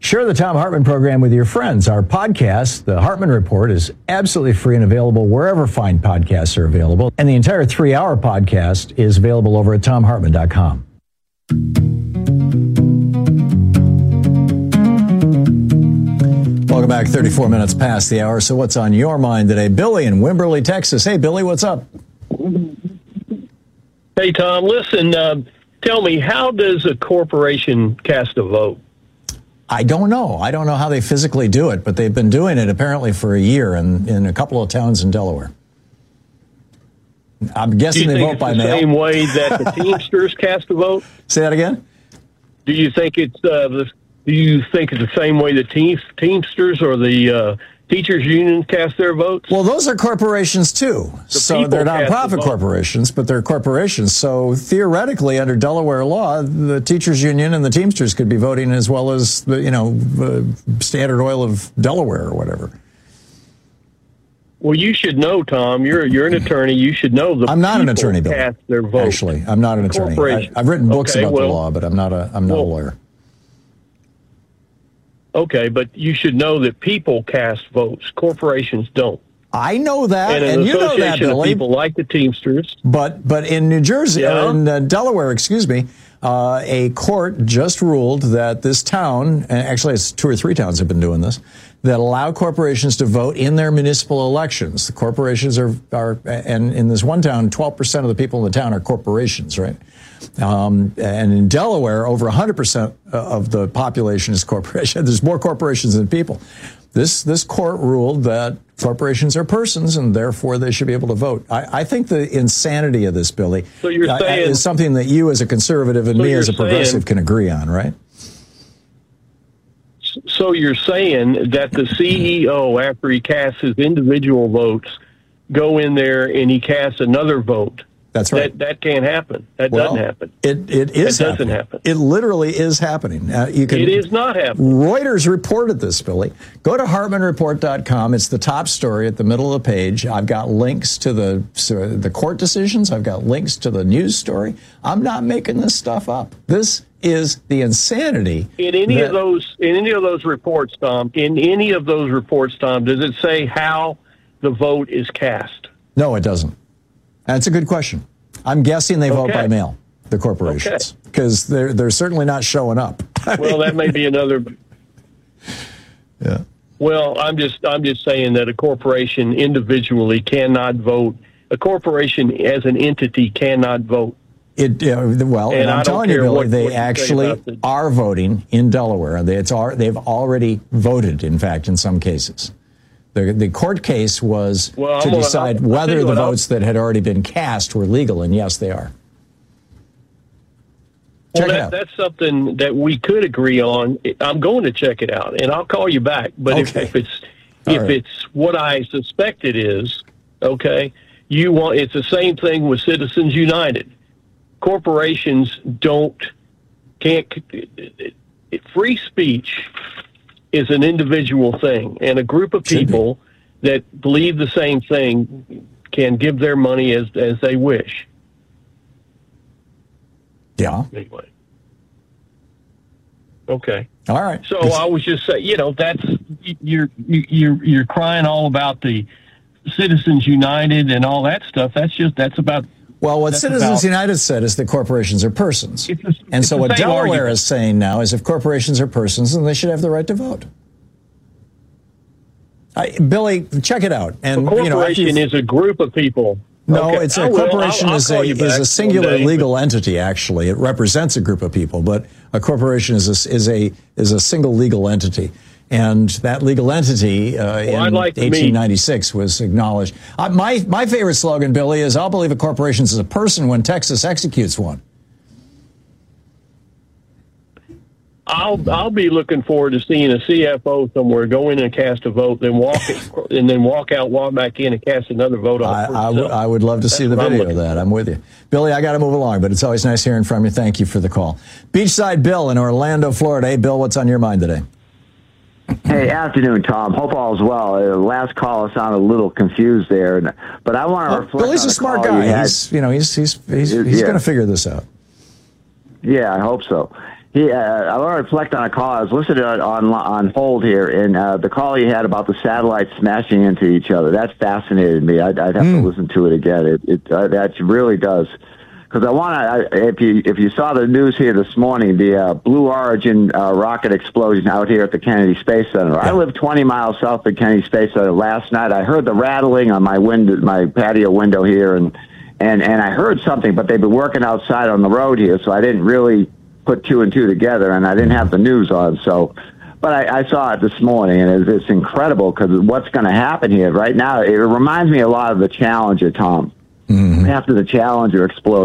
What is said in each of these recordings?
Share the Thom Hartmann program with your friends. Our podcast, The Hartmann Report, is absolutely free and available wherever fine podcasts are available. And the entire 3-hour podcast is available over at thomhartmann.com. Welcome back. 34 minutes past the hour. So what's on your mind today? Billy in Wimberley, Texas. Hey, Billy, what's up? Hey, Tom, listen, tell me, how does a corporation cast a vote? I don't know. I don't know how they physically do it, but they've been doing it apparently for a year in a couple of towns in Delaware. I'm guessing they vote by mail. Do you think it's the same way that the Teamsters cast a vote? Say that again? Do you think it's the same way the Teamsters or the Teachers Union cast their votes? Well, those are corporations too. So they're nonprofit corporations, but they're corporations. So theoretically, under Delaware law, the Teachers Union and the Teamsters could be voting as well as the Standard Oil of Delaware or whatever. Well, you should know, Tom. You're an attorney. You should know the. I'm not an attorney, Bill. Cast their vote. Actually, I'm not an attorney. I've written books about the law, but I'm not a lawyer. Okay, but you should know that people cast votes. Corporations don't. I know that, and you know that, Billy. People like the Teamsters. But in New Jersey, in Delaware, excuse me, a court just ruled that this town, and actually it's 2 or 3 towns have been doing this, that allow corporations to vote in their municipal elections. The corporations are and in this one town, 12% of the people in the town are corporations, right? And in Delaware, over 100% of the population is corporation. There's more corporations than people. This court ruled that corporations are persons, and therefore they should be able to vote. I think the insanity of this, Billy, is something that you as a conservative and me as a progressive can agree on, right? So you're saying that the CEO, after he casts his individual votes, go in there and he casts another vote. That's right. That can't happen. That doesn't happen. It is happening. Doesn't happen. It literally is happening. It is not happening. Reuters reported this, Billy. Go to HartmannReport.com. It's the top story at the middle of the page. I've got links to the court decisions. I've got links to the news story. I'm not making this stuff up. This is the insanity. In any of those reports, Tom, does it say how the vote is cast? No, it doesn't. That's a good question. I'm guessing they vote by mail, the corporations, because they're certainly not showing up. Well, that may be another. Yeah. Well, I'm just saying that a corporation individually cannot vote. A corporation as an entity cannot vote. And I'm telling you, Billy, they actually are voting in Delaware. They've already voted, in fact, in some cases. The court case was to decide whether the votes that had already been cast were legal, and yes, they are. Check it out. That's something that we could agree on. I'm going to check it out, and I'll call you back. But if it's what I suspect it is, it's the same thing with Citizens United. Corporations can't. Free speech is an individual thing, and a group of people that believe the same thing can give their money as they wish. Yeah. Anyway. Okay. All right. So I was just saying, that's you're crying all about the Citizens United and all that stuff. That's about. Well, what Citizens United said is that corporations are persons. So what Delaware is saying now is if corporations are persons, then they should have the right to vote. Billy, check it out. And a corporation is a group of people. No, a corporation is a singular legal entity, actually. It represents a group of people, but a corporation is a single legal entity. And that legal entity in 1896 was acknowledged. My favorite slogan, Billy, is I'll believe a corporation is a person when Texas executes one. I'll be looking forward to seeing a CFO somewhere go in and cast a vote, then walk out, walk back in, and cast another vote on. I would love to see the video of that. I'm with you, Billy. I got to move along, but it's always nice hearing from you. Thank you for the call. Beachside Bill in Orlando, Florida. Hey, Bill, what's on your mind today? Hey, afternoon, Tom. Hope all is well. Last call, I sounded a little confused there, but I want to reflect. Billy's a smart guy. He's going to figure this out. Yeah, I hope so. I want to reflect on a call. I was listening on hold here, and the call you had about the satellites smashing into each other. That's fascinated me. I'd have to listen to it again. That really does. Because I want to, if you saw the news here this morning, the Blue Origin rocket explosion out here at the Kennedy Space Center. Yeah. I live 20 miles south of Kennedy Space Center. Last night, I heard the rattling on my patio window here, and I heard something, but they've been working outside on the road here, so I didn't really put two and two together, and I didn't have the news on. So, but I saw it this morning, and it's incredible because what's going to happen here right now. It reminds me a lot of the Challenger, Tom. Mm-hmm. After the Challenger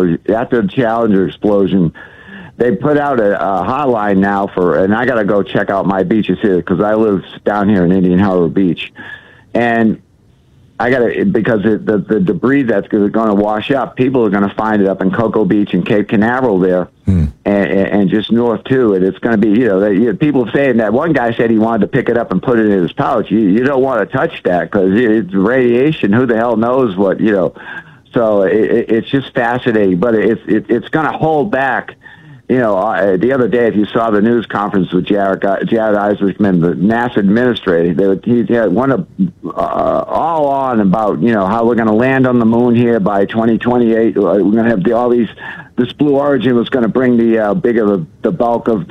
explosion, they put out a hotline now and I got to go check out my beaches here because I live down here in Indian Harbor Beach, and because the debris that's going to wash up, people are going to find it up in Cocoa Beach and Cape Canaveral there, and just north too. And it's going to be, people saying that. One guy said he wanted to pick it up and put it in his pouch. You don't want to touch that because it's radiation. Who the hell knows what, So it's just fascinating, but it's going to hold back. The other day, if you saw the news conference with Jared Isaacman, the NASA administrator, he went all on about how we're going to land on the moon here by 2028. We're going to have this Blue Origin was going to bring the bulk of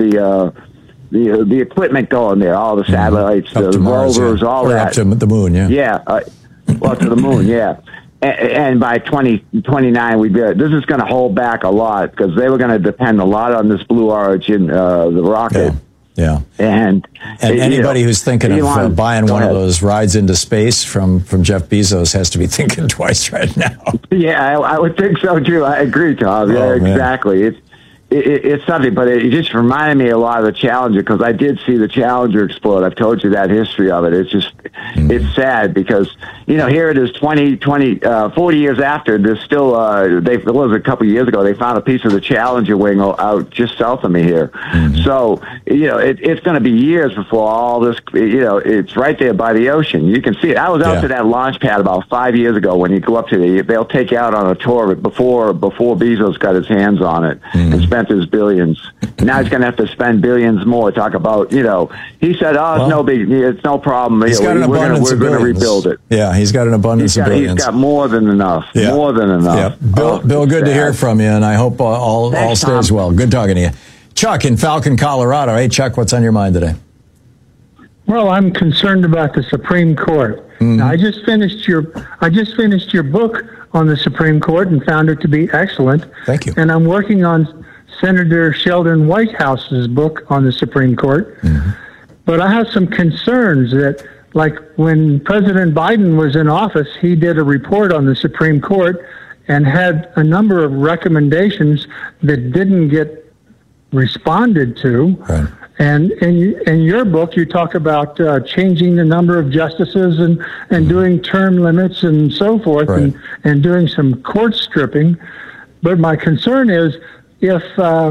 the equipment going there, all the satellites, the rovers, all that. Up to the moon, yeah. Yeah, to the moon, yeah. And by 2029, this is going to hold back a lot because they were going to depend a lot on this Blue Origin, the rocket. Yeah. And anybody who's thinking of buying one of those rides into space from Jeff Bezos has to be thinking twice right now. Yeah, I would think so too. I agree, Tom. Yeah, exactly. It's something, but it just reminded me a lot of the Challenger because I did see the Challenger explode. I've told you that history of it. It's just, it's sad because, here it is 40 years after, there's still, it was a couple of years ago, they found a piece of the Challenger wing out just south of me here. Mm-hmm. So, it's going to be years before all this, it's right there by the ocean. You can see it. I was out to that launch pad about 5 years ago when you go up to they'll take you out on a tour before Bezos got his hands on it and spent his billions. Now he's going to have to spend billions more. Talk about, he said, it's no problem. He's got an abundance of billions. We're going to rebuild it. Yeah, he's got an abundance of billions. He's got more than enough. Yeah. More than enough. Yeah. Bill, good to hear from you, and I hope all stays well. Good talking to you. Chuck in Falcon, Colorado. Hey, Chuck, what's on your mind today? Well, I'm concerned about the Supreme Court. Mm-hmm. Now, I just finished your book on the Supreme Court and found it to be excellent. Thank you. And I'm working on Senator Sheldon Whitehouse's book on the Supreme Court. Mm-hmm. But I have some concerns that, like when President Biden was in office, he did a report on the Supreme Court and had a number of recommendations that didn't get responded to. Right. And in your book, you talk about changing the number of justices and doing term limits and so forth, right. and doing some court stripping. But my concern is if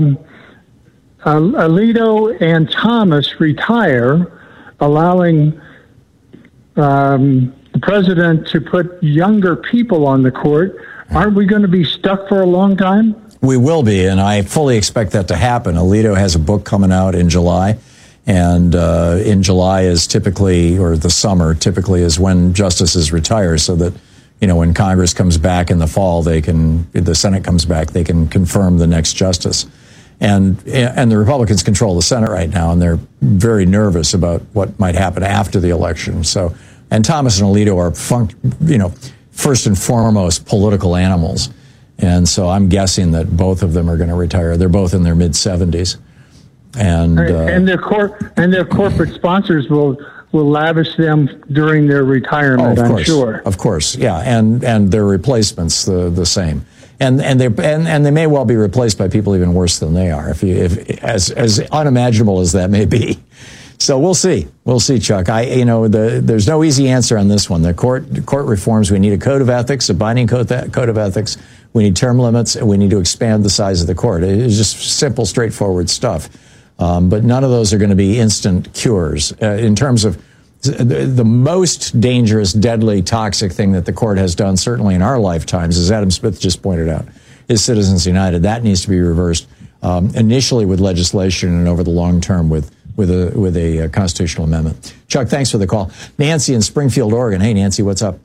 Alito and Thomas retire, allowing the president to put younger people on the court, aren't we going to be stuck for a long time? We will be, and I fully expect that to happen. Alito has a book coming out in July, and in July is typically, or the summer typically is when justices retire, so that, when Congress comes back in the fall, the Senate comes back, they can confirm the next justice. And the Republicans control the Senate right now, and they're very nervous about what might happen after the election. So, and Thomas and Alito are, first and foremost political animals. And so I'm guessing that both of them are going to retire. They're both in their mid-70s. And their corporate sponsors will lavish them during their retirement, I'm sure. Of course, yeah. And their replacements the same. And they may well be replaced by people even worse than they are, if as unimaginable as that may be. So we'll see. We'll see, Chuck. There's no easy answer on this one. The court reforms, we need a code of ethics, a binding code of ethics. We need term limits, and we need to expand the size of the court. It's just simple, straightforward stuff. But none of those are going to be instant cures. In terms of the most dangerous, deadly, toxic thing that the court has done, certainly in our lifetimes, as Adam Smith just pointed out, is Citizens United. That needs to be reversed. initially with legislation and over the long term with a constitutional amendment. Chuck, thanks for the call. Nancy in Springfield, Oregon. Hey, Nancy, what's up?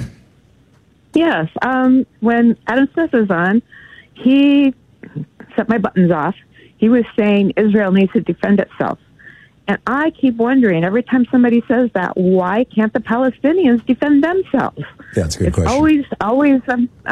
Yes. When Adam Smith was on, he set my buttons off. He was saying Israel needs to defend itself. And I keep wondering, every time somebody says that, why can't the Palestinians defend themselves? That's a good question. Always,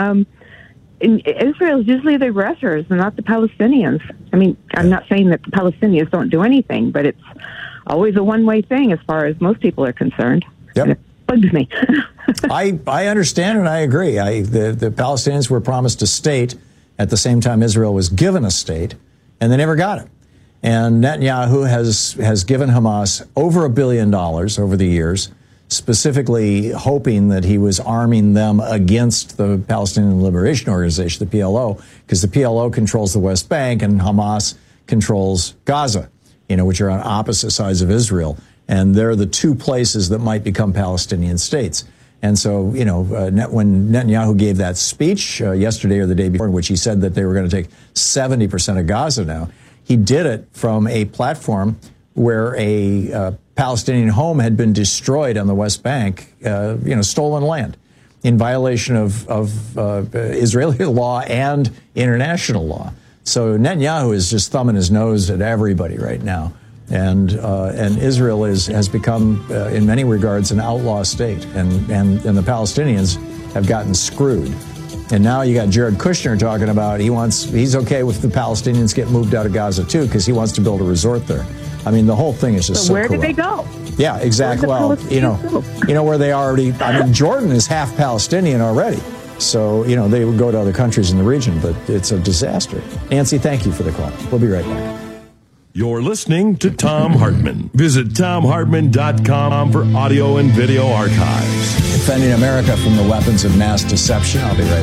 Israel is usually the aggressors and not the Palestinians. I mean, I'm not saying that the Palestinians don't do anything, but it's always a one-way thing as far as most people are concerned. Yep. And it bugs me. I understand and I agree. The Palestinians were promised a state at the same time Israel was given a state, and they never got it. And Netanyahu has given Hamas over $1 billion over the years, specifically hoping that he was arming them against the Palestinian Liberation Organization, the PLO, because the PLO controls the West Bank and Hamas controls Gaza, which are on opposite sides of Israel. And they're the two places that might become Palestinian states. And so, when Netanyahu gave that speech yesterday or the day before, in which he said that they were going to take 70% of Gaza now, he did it from a platform where a Palestinian home had been destroyed on the West Bank, stolen land, in violation of Israeli law and international law. So Netanyahu is just thumbing his nose at everybody right now. And Israel has become, in many regards, an outlaw state, and the Palestinians have gotten screwed. And now you got Jared Kushner talking about he's okay with the Palestinians get moved out of Gaza too because he wants to build a resort there. I mean, the whole thing is just so where corrupt. did they go? Yeah, exactly. Well, where they already. I mean, Jordan is half Palestinian already, so they would go to other countries in the region, but it's a disaster. Nancy, thank you for the call. We'll be right back. You're listening to Thom Hartmann. Visit ThomHartmann.com for audio and video archives. Defending America from the weapons of mass deception. I'll be right back.